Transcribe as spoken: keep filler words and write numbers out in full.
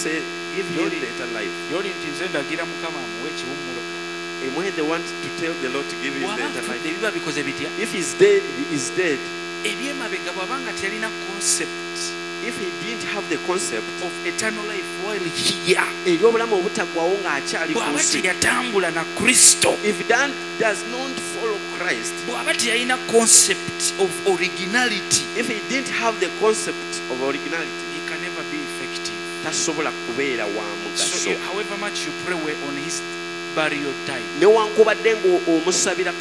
say, give him Yoli- better life. Yoli nti nze ndagira Mukama amuwe ekiwummulo. And when they want to tell the Lord to give him Bw'aba better afudde life, biba bikoze bitya? if he's dead, he is dead. Ebyemabega bw'abanga teyalina concept If he didn't have the concept of eternal life while here, ery'obulamu obutaggwawo ng'akyali ku bw'aba nsi, teyatambula na Kristo, if Dan does not follow Christ, bw'aba teyalina concept of originality, if he didn't have the concept of originality, he can never be effective. tasobola kubeera wa So mugaso. you- however much you pray on his burial time, Newankubadde ng'omusabira